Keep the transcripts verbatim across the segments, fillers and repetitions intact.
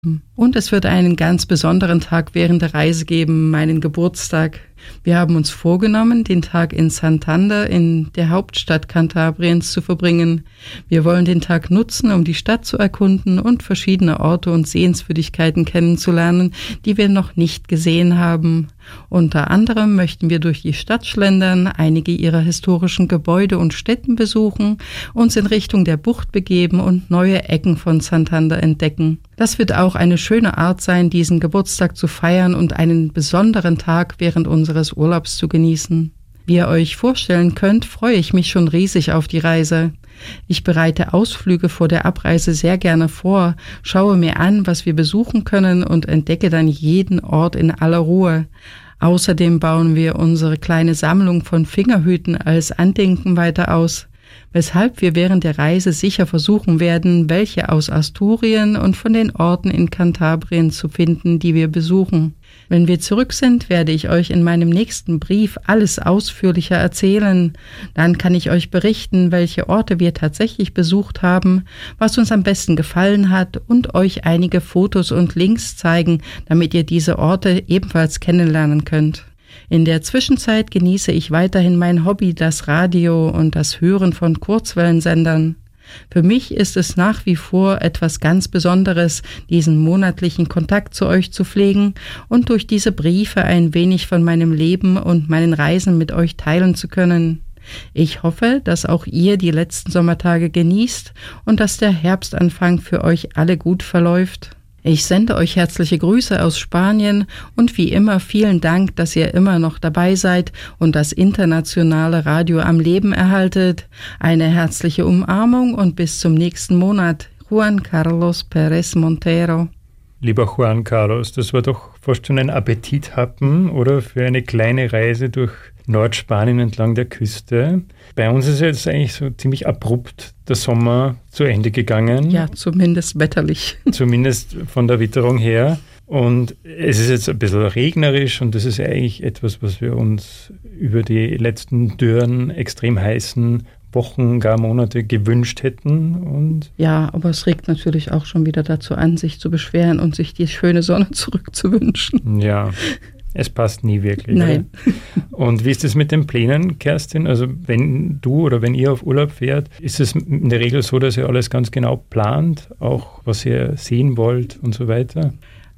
Und es wird einen ganz besonderen Tag während der Reise geben, meinen Geburtstag. Wir haben uns vorgenommen, den Tag in Santander, in der Hauptstadt Kantabriens, zu verbringen. Wir wollen den Tag nutzen, um die Stadt zu erkunden und verschiedene Orte und Sehenswürdigkeiten kennenzulernen, die wir noch nicht gesehen haben. Unter anderem möchten wir durch die Stadt schlendern, einige ihrer historischen Gebäude und Stätten besuchen, uns in Richtung der Bucht begeben und neue Ecken von Santander entdecken. Das wird auch eine schöne Art sein, diesen Geburtstag zu feiern und einen besonderen Tag während unseres Urlaubs zu genießen. Wie ihr euch vorstellen könnt, freue ich mich schon riesig auf die Reise. Ich bereite Ausflüge vor der Abreise sehr gerne vor, schaue mir an, was wir besuchen können und entdecke dann jeden Ort in aller Ruhe. Außerdem bauen wir unsere kleine Sammlung von Fingerhüten als Andenken weiter aus, weshalb wir während der Reise sicher versuchen werden, welche aus Asturien und von den Orten in Kantabrien zu finden, die wir besuchen. Wenn wir zurück sind, werde ich euch in meinem nächsten Brief alles ausführlicher erzählen. Dann kann ich euch berichten, welche Orte wir tatsächlich besucht haben, was uns am besten gefallen hat und euch einige Fotos und Links zeigen, damit ihr diese Orte ebenfalls kennenlernen könnt. In der Zwischenzeit genieße ich weiterhin mein Hobby, das Radio und das Hören von Kurzwellensendern. Für mich ist es nach wie vor etwas ganz Besonderes, diesen monatlichen Kontakt zu euch zu pflegen und durch diese Briefe ein wenig von meinem Leben und meinen Reisen mit euch teilen zu können. Ich hoffe, dass auch ihr die letzten Sommertage genießt und dass der Herbstanfang für euch alle gut verläuft. Ich sende euch herzliche Grüße aus Spanien und wie immer vielen Dank, dass ihr immer noch dabei seid und das internationale Radio am Leben erhaltet. Eine herzliche Umarmung und bis zum nächsten Monat. Juan Carlos Pérez Montero. Lieber Juan Carlos, das war doch fast schon ein Appetithappen, oder? Für eine kleine Reise durch Nordspanien entlang der Küste. Bei uns ist jetzt eigentlich so ziemlich abrupt der Sommer zu Ende gegangen. Ja, zumindest wetterlich. Zumindest von der Witterung her. Und es ist jetzt ein bisschen regnerisch und das ist eigentlich etwas, was wir uns über die letzten dürren, extrem heißen Wochen, gar Monate gewünscht hätten. Und ja, aber es regt natürlich auch schon wieder dazu an, sich zu beschweren und sich die schöne Sonne zurückzuwünschen. Ja, es passt nie wirklich. Nein. Oder? Und wie ist es mit den Plänen, Kerstin? Also wenn du oder wenn ihr auf Urlaub fährt, ist es in der Regel so, dass ihr alles ganz genau plant, auch was ihr sehen wollt und so weiter?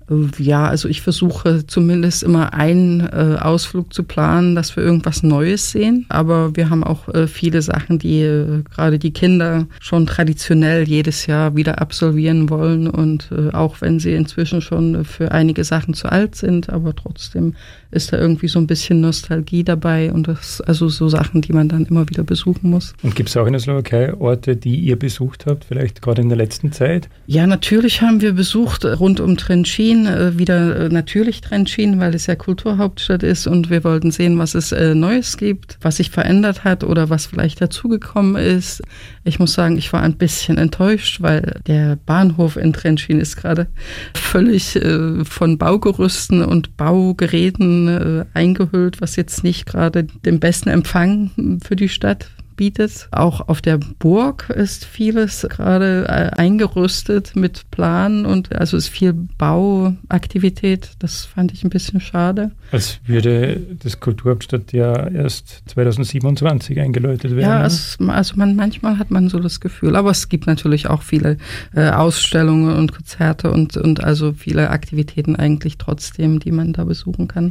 Ja, also ich versuche zumindest immer einen äh, Ausflug zu planen, dass wir irgendwas Neues sehen. Aber wir haben auch äh, viele Sachen, die äh, gerade die Kinder schon traditionell jedes Jahr wieder absolvieren wollen. Und äh, auch wenn sie inzwischen schon für einige Sachen zu alt sind, aber trotzdem ist da irgendwie so ein bisschen Nostalgie dabei. Und das also so Sachen, die man dann immer wieder besuchen muss. Und gibt es auch in der Slowakei Orte, die ihr besucht habt, vielleicht gerade in der letzten Zeit? Ja, natürlich haben wir besucht rund um Trenčín. Wieder natürlich Trenčín, weil es ja Kulturhauptstadt ist und wir wollten sehen, was es äh, Neues gibt, was sich verändert hat oder was vielleicht dazugekommen ist. Ich muss sagen, ich war ein bisschen enttäuscht, weil der Bahnhof in Trenčín ist gerade völlig äh, von Baugerüsten und Baugeräten äh, eingehüllt, was jetzt nicht gerade den besten Empfang für die Stadt bietet. Auch auf der Burg ist vieles gerade eingerüstet mit Plan und also ist viel Bauaktivität. Das fand ich ein bisschen schade. Als würde das Kulturhauptstadt ja erst zwanzig siebenundzwanzig eingeläutet werden. Ja, es, also man, manchmal hat man so das Gefühl. Aber es gibt natürlich auch viele äh, Ausstellungen und Konzerte und, und also viele Aktivitäten eigentlich trotzdem, die man da besuchen kann.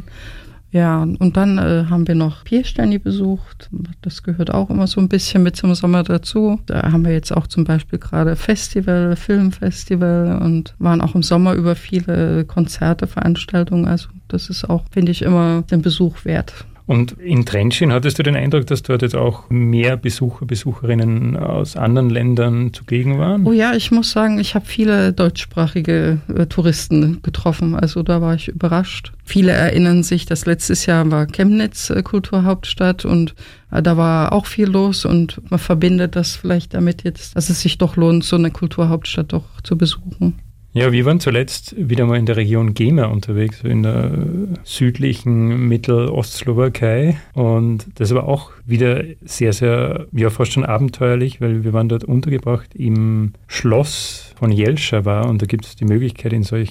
Ja, und dann äh, haben wir noch Piešťany besucht. Das gehört auch immer so ein bisschen mit zum Sommer dazu. Da haben wir jetzt auch zum Beispiel gerade Festival, Filmfestival und waren auch im Sommer über viele Konzerte, Veranstaltungen. Also das ist auch, finde ich, immer den Besuch wert. Und in Trenčín hattest du den Eindruck, dass dort jetzt auch mehr Besucher, Besucherinnen aus anderen Ländern zugegen waren? Oh ja, ich muss sagen, ich habe viele deutschsprachige äh, Touristen getroffen. Also da war ich überrascht. Viele erinnern sich, dass letztes Jahr war Chemnitz äh, Kulturhauptstadt und äh, da war auch viel los und man verbindet das vielleicht damit jetzt, dass es sich doch lohnt, so eine Kulturhauptstadt doch zu besuchen. Ja, wir waren zuletzt wieder mal in der Region Gema unterwegs, in der südlichen Mittelostslowakei. Und das war auch wieder sehr, sehr, ja, fast schon abenteuerlich, weil wir waren dort untergebracht im Schloss von Jelšava und da gibt es die Möglichkeit, in solch